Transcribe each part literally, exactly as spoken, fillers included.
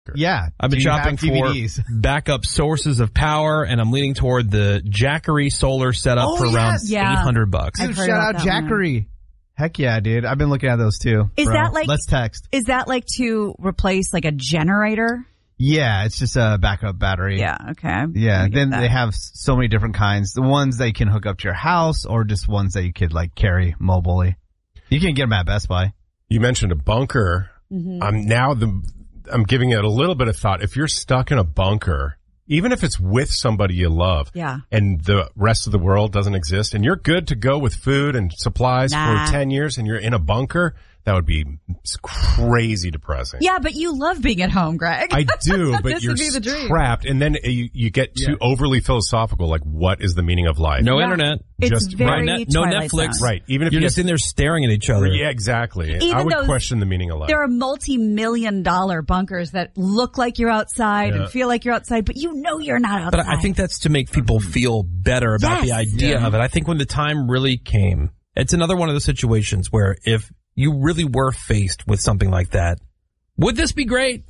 Yeah. I've been Do you shopping have D V Ds? for backup sources of power, and I'm leaning toward the Jackery solar setup Oh, for around yes. Yeah. eight hundred bucks. I've Dude, heard shout about out that one. Jackery. Heck yeah, dude. I've been looking at those too. Is bro. that like- Let's text. Is that like to replace like a generator? Yeah, it's just a backup battery. Yeah, okay. Yeah, I get then that. they have s- so many different kinds. The ones that you can hook up to your house or just ones that you could like carry mobilely. You can get them at Best Buy. You mentioned a bunker. Mm-hmm. I'm now the, I'm giving it a little bit of thought. If you're stuck in a bunker, even if it's with somebody you love, Yeah. and the rest of the world doesn't exist, and you're good to go with food and supplies Nah. for ten years, and you're in a bunker, that would be crazy depressing. Yeah, but you love being at home, Greg. I do, but This you're would be the dream. trapped, and then you, you get too overly philosophical. Like, what is the meaning of life? No Yeah. internet. It's Just- very no, net, no Twilight Netflix. Zone. Right. Even if You're you just in there staring at each other. yeah, exactly. Even I would those- question the meaning of life. There are multi-million dollar bunkers that look like you're outside Yeah. and feel like you're outside, but you know you're not outside. But I think that's to make people feel better about Yes. the idea of it. I think when the time really came, it's another one of those situations where if you really were faced with something like that, would this be great?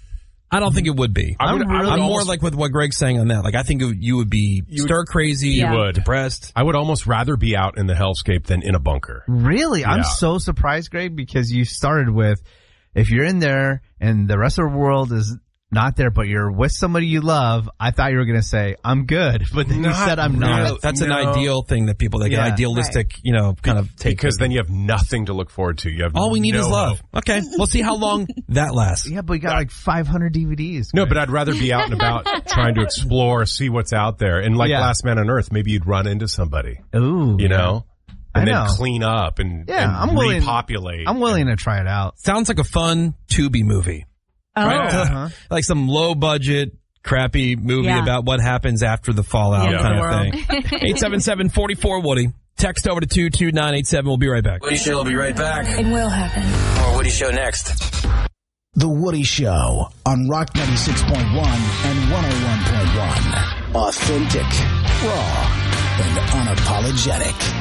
I don't think it would be. I would- I'm, I would I'm more almost- like with what Greg's saying on that. Like, I think it, you would be You would- stir crazy, You would. depressed. I would almost rather be out in the hellscape than in a bunker. Really? I'm Yeah. so surprised, Greg, because you started with, if you're in there and the rest of the world is not there, but you're with somebody you love, I thought you were going to say, I'm good. But then you Not said, I'm really. not. That's an No. ideal thing that people, like Yeah. an idealistic, you know, kind of take. Because then you have nothing to look forward to. You have all we need no is love. hope. Okay, we'll see how long that lasts. Yeah, but you got like five hundred D V Ds. No, Greg. but I'd rather be out and about trying to explore, see what's out there. And like Yeah. Last Man on Earth, maybe you'd run into somebody, Ooh. you know? I And then know. clean up and, Yeah, and I'm willing- repopulate. I'm willing to try it out. Sounds like a fun Tubi movie. oh. Right? Uh-huh. Like some low budget, crappy movie Yeah. about what happens after the fallout Yeah. kind The of thing. eight seven seven, four four, Woody. Text over to two two nine eight seven. We'll be right back. Woody Show will be right back. It will happen. More Woody Show next. The Woody Show on Rock ninety-six point one and one oh one point one. Authentic, raw, and unapologetic.